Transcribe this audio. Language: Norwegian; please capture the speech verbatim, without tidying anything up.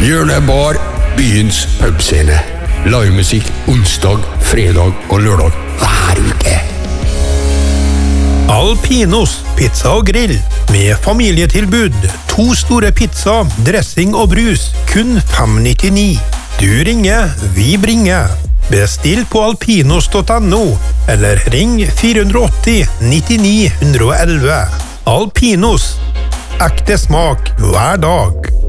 Hjørnebar, byens pubscene. Livemusikk onsdag, fredag og lørdag hver uke. Alpinos pizza og grill med familietilbud. To store pizza, dressing og brus, kun fem nittini. Du ringer, vi bringer. Bestill på alpinos punktum no eller ring fire åtti nittini ett ett ett. Alpinos. Ekte smak hver dag.